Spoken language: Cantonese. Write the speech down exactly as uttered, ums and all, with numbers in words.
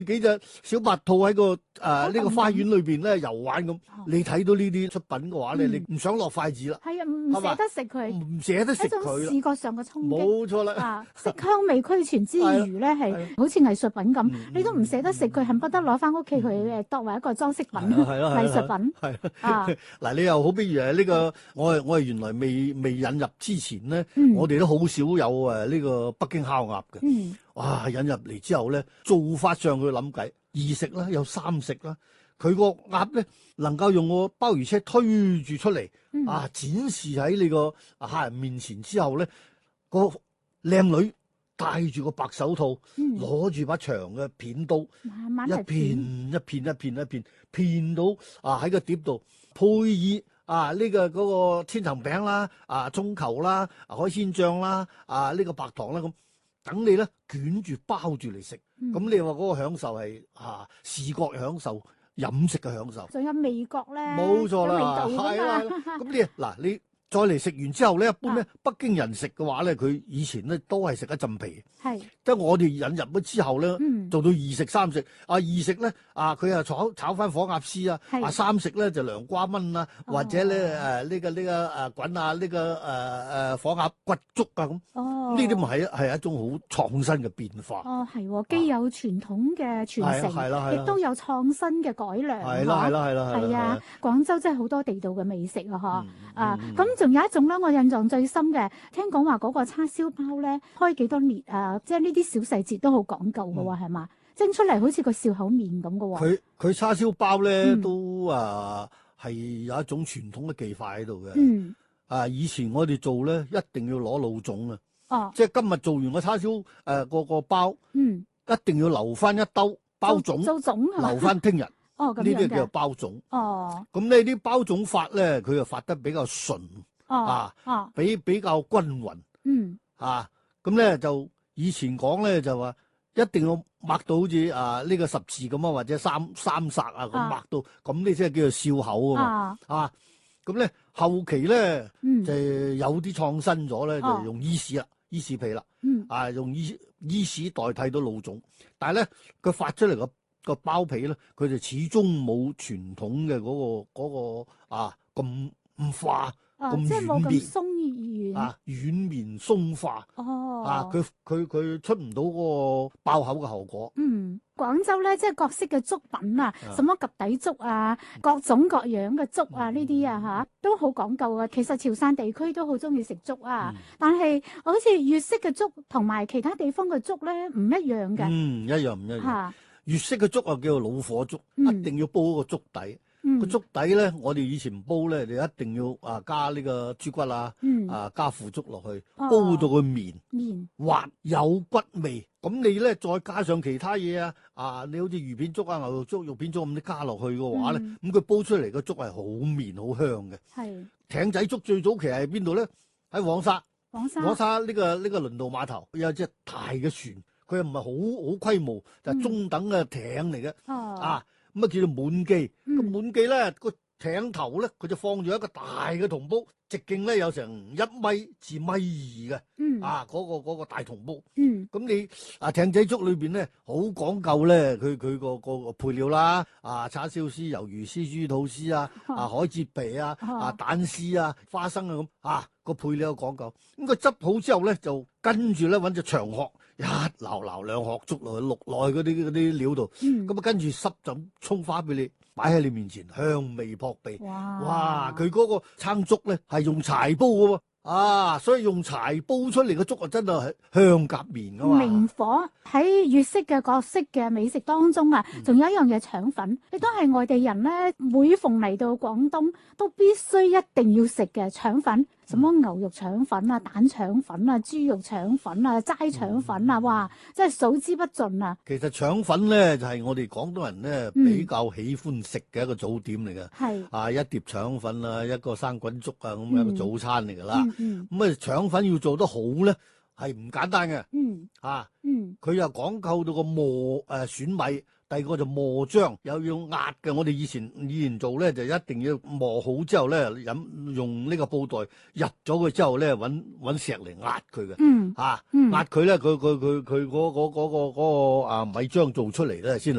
幾隻小白兔喺個誒呢個花園裏邊咧遊玩咁，你睇到呢啲出品嘅話咧，你唔想落筷子啦。 係啊，唔捨得食佢， 唔捨得食佢， 一種視覺上嘅衝擊。 冇錯啦。 啊，色香味俱全之餘咧，係好似藝術品咁，你都唔捨得食佢，恨不得攞翻屋企去誒作為一個裝飾品、藝術品。 係啊， 嗱，你又好，比如誒呢個，我係我係原來未未引入之前咧，我哋都好少有誒呢個北京烤鴨嘅。哇！引入嚟之後咧，做法上佢諗計，二食啦，有三食啦。佢個鴨咧能夠用個鮑魚車推住出嚟， 嗯、 啊展示喺你個客人面前之後咧，個靚女戴住個白手套，攞住、嗯、把長嘅片刀， 慢慢一片一片一片一片片到啊喺個碟度，配以啊呢、這個嗰、那個千層餅啦，啊葱球啦，啊海鮮醬啦，啊呢、這個白糖啦咁。等你咧捲住包住嚟食，咁、嗯、你話嗰個享受係啊視覺享受、飲食嘅享受， 仲有味覺咧， 冇錯啦， 味道㗎嘛。 咁你嗱你再嚟食完之後咧，一般咧、啊、北京人食嘅話咧，佢以前咧都係食一浸皮，係即係我哋引入咗之後咧，嗯、做到二食三食。啊二食咧啊佢啊炒炒翻火鴨絲啊，是啊三食咧就涼瓜炆啊，哦、或者咧誒呢個呢、這個誒滾啊呢、這個誒誒、呃、火鴨骨粥啊咁。哦，呢啲咪係係一種好創新嘅變化。 哦係，既有傳統嘅傳承，亦、啊、都有創新嘅改良。 係啦係啦係啦係啊！廣州真係好多地道嘅美食啊！嗬、嗯、啊咁。嗯仲有一種咧，我印象最深嘅，聽講話嗰個叉燒包咧，開幾多年啊？即係呢啲小細節都好講究嘅喎，係嘛、嗯？蒸出嚟好似個笑口面咁嘅喎。佢佢叉燒包咧、嗯、都啊係有一種傳統嘅技法喺度嘅。嗯。啊，以前我哋做咧一定要攞老種啊。哦。即係今日做完個叉燒誒個個包，嗯，一定要留翻一兜包種， 做種留翻聽日。 哦，咁樣嘅。 呢啲叫做包種。 哦。 咁呢啲包種法咧，佢就發得比較順。啊啊，比比較均勻，嗯啊，咁咧就以前講咧就話一定要擘到好似啊呢個十字咁啊，或者三三煞啊咁擘到，咁呢即係叫做笑口啊嘛，啊，咁咧後期咧就有啲創新咗咧，就用伊士啦，伊士皮啦，啊用伊伊士代替到老種，但係咧佢發出嚟個個包皮咧，佢就始終冇傳統嘅嗰個嗰個啊咁唔化。 哦，即係冇咁鬆軟啊，軟綿鬆化哦， 啊，佢佢佢出唔到嗰個爆口嘅效果。 嗯，廣州咧即係各式嘅粥品啊，什麼及第粥啊，各種各樣嘅粥啊，呢啲啊嚇都好講究啊。其實潮汕地區都好中意食粥啊，嗯、但係好似粵式嘅粥同埋其他地方嘅粥咧唔一樣嘅。 嗯，一樣唔一樣。 嚇， 粵式嘅粥啊叫做老火粥， 嗯、 一定要煲個粥底。個粥底咧，我哋以前煲咧，你一定要啊加呢個豬骨啊，嗯、啊加腐竹落去，哦、煲到佢綿綿滑有骨味。咁你咧再加上其他嘢啊，啊你好似魚片粥啊、牛肉粥、肉片粥咁，你加落去嘅話咧，咁佢、嗯、煲出嚟個粥係好綿好香嘅。係艇仔粥最早期係邊度咧？喺黃沙，黃沙黃沙呢個呢個輪渡碼頭有隻大嘅船，佢又唔係好好規模，就係、中等嘅艇嚟嘅。哦、啊。咁啊叫做滿記，咁滿記咧個艇頭咧，佢就放住一個大嘅銅煲，直徑咧有成一米至米二嘅，嗯、啊嗰、嗰個、嗰個大銅煲。咁、嗯、你啊艇仔粥裏邊咧好講究咧，佢佢個個配料啦，啊叉燒絲、魷魚絲、豬肚絲啊，啊海蜇皮啊，啊蛋絲啊、花生啊咁，啊個配料有講究。咁佢執好之後咧，就跟住咧揾隻長殼。一撈撈兩殼粥落去，淥落去嗰啲嗰啲料度，咁啊、嗯、跟住濕浸葱花俾你擺喺你面前，香味撲鼻。哇！哇！佢嗰個撐粥咧係用柴煲嘅喎，啊，所以用柴煲出嚟嘅粥啊，真係香夾面噶嘛。 明火喺粵式嘅各式嘅美食當中啊，仲、嗯、有一樣嘢腸粉，亦都係外地人咧每逢嚟到廣東都必須一定要食嘅腸粉。什麼牛肉腸粉啊、蛋腸粉啊、豬肉腸粉啊、齋腸粉啊，哇！真係數之不盡啊！ 其實腸粉咧就係、是、我哋廣東人咧比較喜歡食嘅一個早點嚟嘅。係、嗯、啊，一碟腸粉啊，一個生滾粥啊，咁樣一個早餐嚟㗎啦。咁、嗯嗯、啊，腸粉要做得好咧，係唔簡單嘅。嗯啊，嗯，佢又講究到個磨誒、呃、選米。 第二個就磨漿，又要壓嘅。我哋以前以前做咧就一定要磨好之後咧，飲用呢個布袋入咗佢之後咧，揾揾石嚟壓佢嘅。 嗯， 啊， 嗯壓佢咧，佢佢佢佢嗰嗰嗰個嗰個啊米漿做出嚟咧先係